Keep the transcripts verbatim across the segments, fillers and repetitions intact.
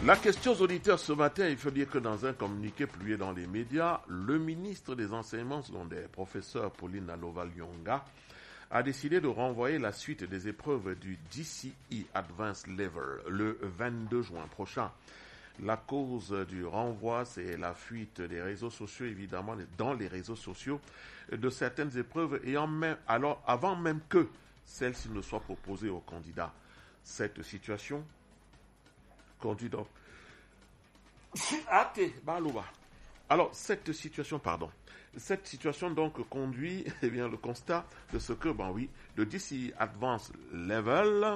La question aux auditeurs ce matin, il faut dire que dans un communiqué publié dans les médias, le ministre des Enseignements secondaires, professeur Pauline Nalova-Lyonga, a décidé de renvoyer la suite des épreuves du D C E Advanced Level le vingt-deux juin prochain. La cause du renvoi, c'est la fuite des réseaux sociaux, évidemment, dans les réseaux sociaux, de certaines épreuves, ayant même, alors, avant même que celles-ci ne soient proposées aux candidats. Cette situation conduit donc... Alors, cette situation, pardon, cette situation donc conduit, eh bien, le constat de ce que, ben oui, le D C E Advanced Level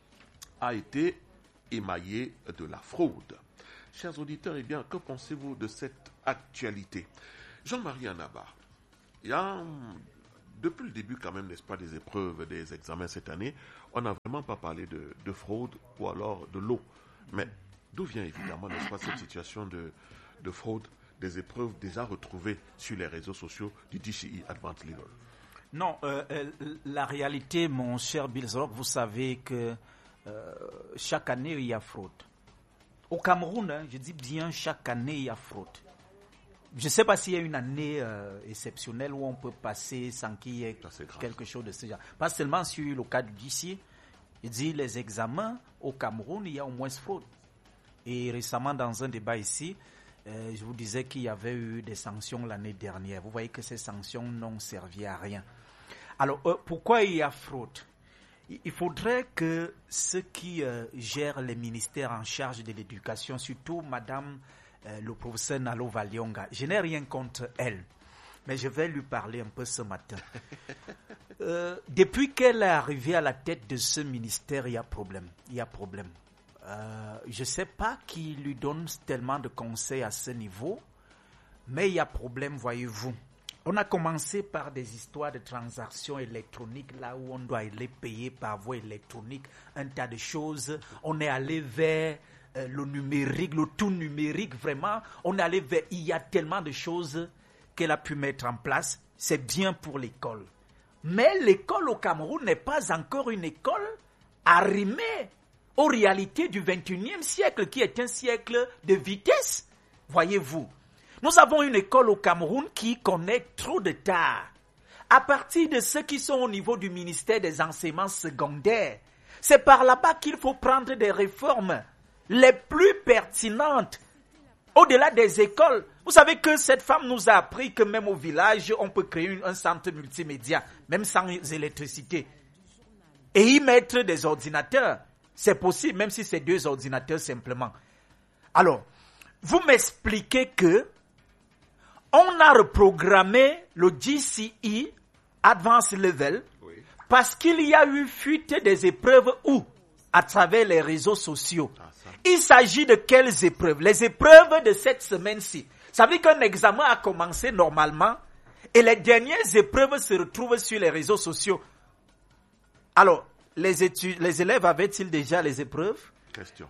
a été émaillé de la fraude. Chers auditeurs, eh bien, que pensez-vous de cette actualité? Jean-Marie Anaba, il y a, depuis le début quand même, n'est-ce pas, des épreuves, des examens cette année, on n'a vraiment pas parlé de, de fraude ou alors de l'eau. Mais d'où vient évidemment, n'est-ce pas, cette situation de, de fraude des épreuves déjà retrouvées sur les réseaux sociaux du D C E Advanced Level? Non, euh, euh, la réalité, mon cher Bilzrock, vous savez que euh, chaque année, il y a fraude. Au Cameroun, hein, je dis bien chaque année, il y a fraude. Je ne sais pas s'il y a une année euh, exceptionnelle où on peut passer sans qu'il y ait quelque chose de ce genre. Pas seulement sur le cas du D C, je dis les examens au Cameroun, il y a au moins fraude. Et récemment, dans un débat ici, euh, je vous disais qu'il y avait eu des sanctions l'année dernière. Vous voyez que ces sanctions n'ont servi à rien. Alors, euh, pourquoi il y a fraude? Il faudrait que ceux qui euh, gèrent les ministères en charge de l'éducation, surtout Madame euh, le professeur Nalova-Lyonga, je n'ai rien contre elle, mais je vais lui parler un peu ce matin. Euh, depuis qu'elle est arrivée à la tête de ce ministère, il y a problème. Il y a problème. Euh, je ne sais pas qui lui donne tellement de conseils à ce niveau, mais il y a problème, voyez-vous. On a commencé par des histoires de transactions électroniques, là où on doit aller payer par voie électronique, un tas de choses. On est allé vers euh, le numérique, le tout numérique, vraiment. On est allé vers... Il y a tellement de choses qu'elle a pu mettre en place. C'est bien pour l'école. Mais l'école au Cameroun n'est pas encore une école arrimée aux réalités du vingt et unième siècle, qui est un siècle de vitesse, voyez-vous. Nous avons une école au Cameroun qui connaît trop de tard. À partir de ceux qui sont au niveau du ministère des enseignements secondaires, c'est par là-bas qu'il faut prendre des réformes les plus pertinentes, au-delà des écoles. Vous savez que cette femme nous a appris que même au village, on peut créer une, un centre multimédia, même sans électricité, et y mettre des ordinateurs. C'est possible, même si c'est deux ordinateurs simplement. Alors, vous m'expliquez que on a reprogrammé le D C E Advanced Level oui. Parce qu'il y a eu fuite des épreuves où? À travers les réseaux sociaux. Ah, Il s'agit de quelles épreuves? Les épreuves de cette semaine-ci. Ça veut dire qu'un examen a commencé normalement et les dernières épreuves se retrouvent sur les réseaux sociaux. Alors, les, études, les élèves avaient-ils déjà les épreuves? Question.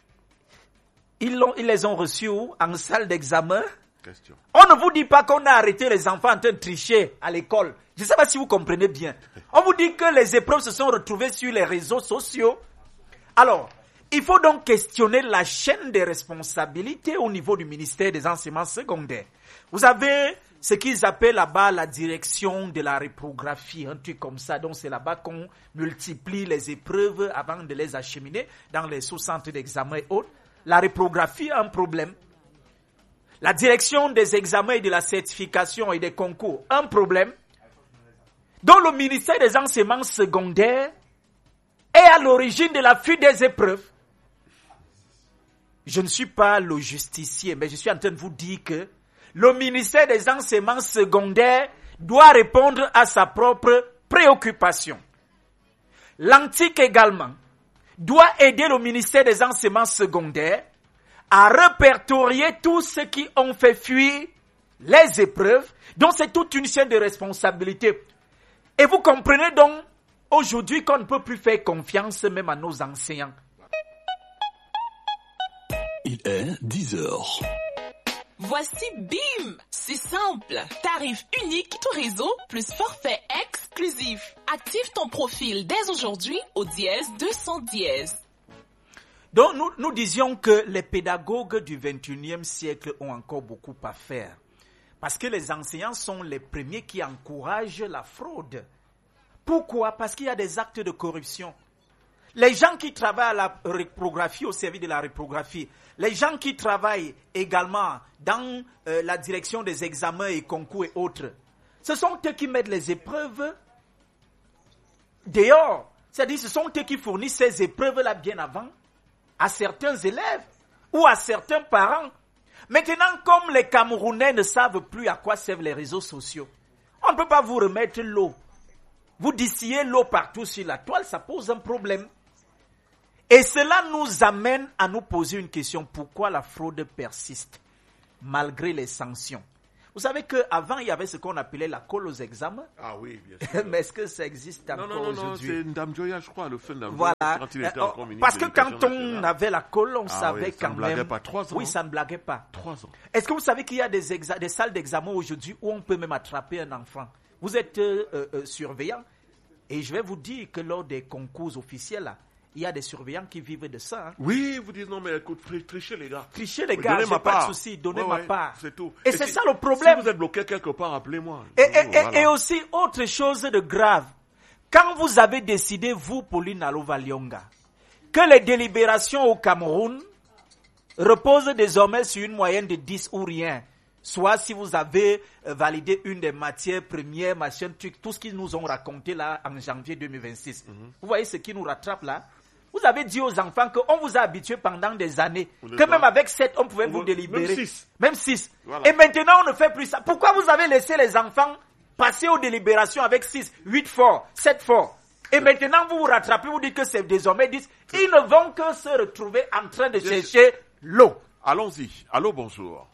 Ils, l'ont, ils les ont reçues où? En salle d'examen? Question. On ne vous dit pas qu'on a arrêté les enfants en train de tricher à l'école. Je ne sais pas si vous comprenez bien. On vous dit que les épreuves se sont retrouvées sur les réseaux sociaux. Alors, il faut donc questionner la chaîne des responsabilités au niveau du ministère des enseignements secondaires. Vous avez ce qu'ils appellent là-bas la direction de la reprographie, un truc comme ça. Donc c'est là-bas qu'on multiplie les épreuves avant de les acheminer dans les sous-centres d'examen et autres. La reprographie a un problème. La direction des examens et de la certification et des concours, un problème. Donc le ministère des enseignements secondaires est à l'origine de la fuite des épreuves. Je ne suis pas le justicier, mais je suis en train de vous dire que le ministère des enseignements secondaires doit répondre à sa propre préoccupation. L'Antique également doit aider le ministère des enseignements secondaires à répertorier tous ceux qui ont fait fuir les épreuves. Donc c'est toute une chaîne de responsabilités. Et vous comprenez donc aujourd'hui qu'on ne peut plus faire confiance même à nos enseignants. Il est dix heures. Voici B I M, c'est simple. Tarif unique, tout réseau, plus forfait exclusif. Active ton profil dès aujourd'hui au dièse deux cents dièse. Donc nous, nous disions que les pédagogues du vingt et unième siècle ont encore beaucoup à faire. Parce que les enseignants sont les premiers qui encouragent la fraude. Pourquoi? Parce qu'il y a des actes de corruption. Les gens qui travaillent à la reprographie, au service de la reprographie, les gens qui travaillent également dans euh, la direction des examens et concours et autres, ce sont eux qui mettent les épreuves dehors. C'est-à-dire ce sont eux qui fournissent ces épreuves-là bien avant à certains élèves ou à certains parents. Maintenant, comme les Camerounais ne savent plus à quoi servent les réseaux sociaux, on ne peut pas vous remettre l'eau. Vous distillez l'eau partout sur la toile, ça pose un problème. Et cela nous amène à nous poser une question. Pourquoi la fraude persiste malgré les sanctions? Vous savez qu'avant, il y avait ce qu'on appelait la colle aux examens. Ah oui, bien sûr. Mais est-ce que ça existe encore non, non, non, aujourd'hui? Non, c'est Ndam Joya, je crois, le fin Ndam Voilà. Joya, quand il était euh, encore ministre Parce que de quand l'Éducation on nationale. avait la colle, on Ah savait oui, ça quand ne blaguait même... pas. Trois ans. Oui, ça ne blaguait pas. Trois ans. Est-ce que vous savez qu'il y a des, exa- des salles d'examen aujourd'hui où on peut même attraper un enfant? Vous êtes euh, euh, surveillant et je vais vous dire que lors des concours officiels, là, il y a des surveillants qui vivent de ça. Hein. Oui, vous dites non, mais écoute, trichez les gars. Trichez les gars, Donnez j'ai ma pas part. de souci, donnez Ouais, ma ouais, part. c'est tout. Et, Et c'est si- ça le problème. Si vous êtes bloqué quelque part, appelez-moi. Et, et, Oh, et- voilà. et aussi, autre chose de grave, quand vous avez décidé, vous, Pauline Alova-Lyonga, que les délibérations au Cameroun reposent désormais sur une moyenne de dix ou rien, soit si vous avez euh, validé une des matières premières, machin, truc, tout ce qu'ils nous ont raconté là en janvier deux mille vingt-six. Mm-hmm. Vous voyez ce qui nous rattrape là? Vous avez dit aux enfants qu'on vous a habitué pendant des années, Vous que même avec sept, on pouvait On vous veut- délibérer. même six. Même six. Voilà. Et maintenant, on ne fait plus ça. Pourquoi vous avez laissé les enfants passer aux délibérations avec six, huit forts, sept forts? Et maintenant, vous vous rattrapez, vous dites que c'est désormais dix. Ils ne vont que se retrouver en train de Bien chercher l'eau. Allons-y. Allô, bonjour.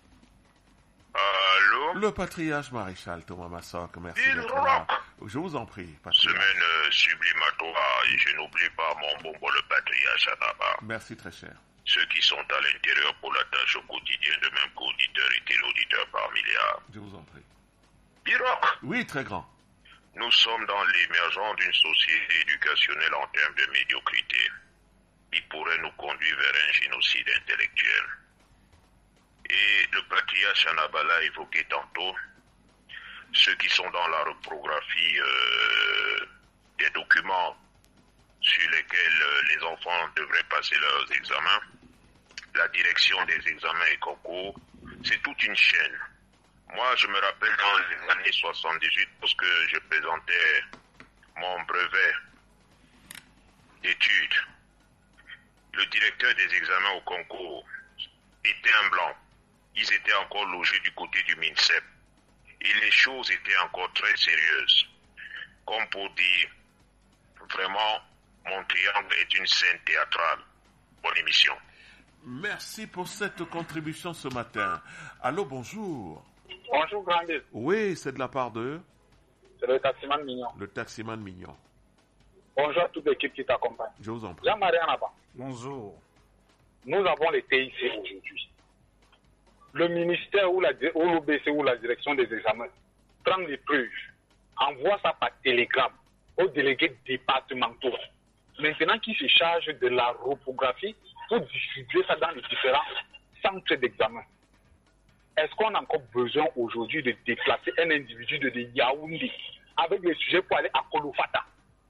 Allô? Le patriarche maréchal Thomas Massoc, merci Il d'être là. rock. Je vous en prie, patriarche. Semaine euh, sublimatoire et je n'oublie pas mon bonbon le patriarche Anaba. Merci très cher. Ceux qui sont à l'intérieur pour la tâche au quotidien de même qu'auditeur et téléauditeur par milliard. Je vous en prie. Biroc, Oui, très grand. nous sommes dans l'émergence d'une société éducationnelle en termes de médiocrité qui pourrait nous conduire vers un génocide intellectuel. Et le patriarche Anaba l'a évoqué tantôt, ceux qui sont dans la reprographie euh, des documents sur lesquels euh, les enfants devraient passer leurs examens, la direction des examens et concours, c'est toute une chaîne. Moi, je me rappelle dans les années soixante-dix-huit, lorsque je présentais mon brevet d'études, le directeur des examens au concours était un blanc. Ils étaient encore logés du côté du MINSEP. Et les choses étaient encore très sérieuses. Comme pour dire, vraiment, mon triangle est une scène théâtrale. Bonne émission. Merci pour cette contribution ce matin. Allô, bonjour. Bonjour, Grandis. Oui, c'est de la part de C'est le taximan mignon. le taximan mignon. Bonjour à toute l'équipe qui t'accompagne. Je vous en prie. Jean-Marie Anaba, Bonjour. nous avons les T I C aujourd'hui. Le ministère ou la ou l'O B C ou la direction des examens prend les preuves, envoie ça par télégramme aux délégués départementaux. Maintenant, qui se charge de la reprographie pour distribuer ça dans les différents centres d'examen. Est-ce qu'on a encore besoin aujourd'hui de déplacer un individu de Yaoundé avec les sujets pour aller à Kolofata?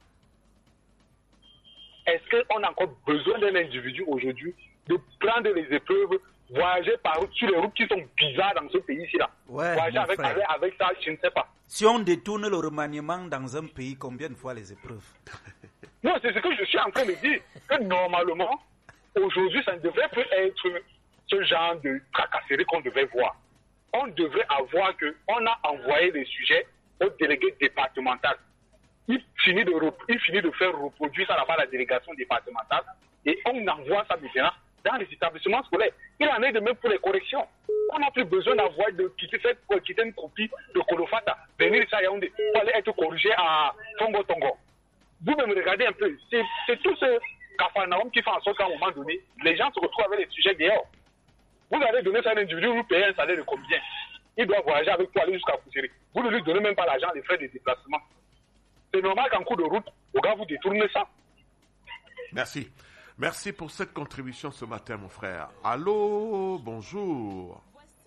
Est-ce qu'on a encore besoin d'un individu aujourd'hui de prendre les épreuves, voyager par, sur les routes qui sont bizarres dans ce pays-ci là? Ouais, voyager mon avec, frère. avec, avec ça, je ne sais pas. Si on détourne le remaniement dans un pays, combien de fois les épreuves? Non, c'est ce que je suis en train de dire. Que normalement, aujourd'hui, ça ne devrait plus être ce genre de tracasserie qu'on devait voir. On devrait avoir que, on a envoyé les sujets au délégué départemental. Il finit de, rep- il finit de faire reproduire ça là-bas à la délégation départementale et on envoie ça maintenant dans les établissements scolaires. Il en est de même pour les corrections. On n'a plus besoin d'avoir de quitter, fait, quitter une copie de Kolofata, venir ici à Yaoundé pour aller être corrigé à Tongo Tongo. Vous-même regardez un peu, c'est, c'est tout ce cafarnaum qui fait en sorte qu'à un moment donné, les gens se retrouvent avec les sujets dehors. Vous allez donner ça à un individu, vous payez un salaire de combien? Il doit voyager avec toi, aller jusqu'à Kousséry. Vous ne lui donnez même pas l'argent, les frais de déplacement. C'est normal qu'en cours de route, au gars vous détournez ça. Merci. Merci pour cette contribution ce matin, mon frère. Allô, bonjour.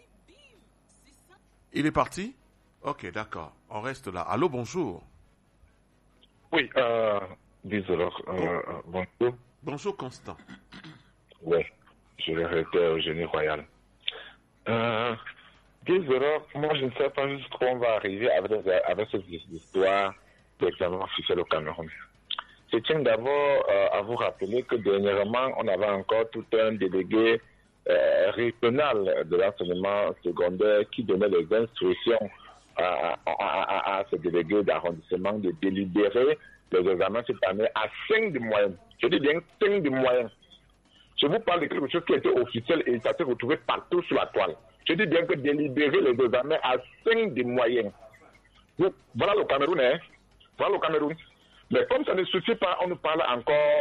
Il est parti? Ok, d'accord. On reste là. Allô, bonjour. Oui, euh, désolé. Euh, bon. Bonjour. Bonjour, Constant. Oui, je vais rester au génie royal. Euh, désolé, moi je ne sais pas jusqu'où on va arriver avec, avec cette histoire d'examen officiel au Cameroun. Je tiens d'abord euh, à vous rappeler que dernièrement, on avait encore tout un délégué euh, régional de l'enseignement secondaire qui donnait des instructions à, à, à, à ce délégué d'arrondissement de délibérer les examens cette année à cinq de moyenne. Je dis bien cinq de moyenne. Je vous parle de quelque chose qui était officiel et ça s'est retrouvé partout sur la toile. Je dis bien que délibérer les examens à cinq de moyenne. Voilà le Cameroun, hein? Voilà le Cameroun. Mais comme ça ne suffit pas, on nous parle encore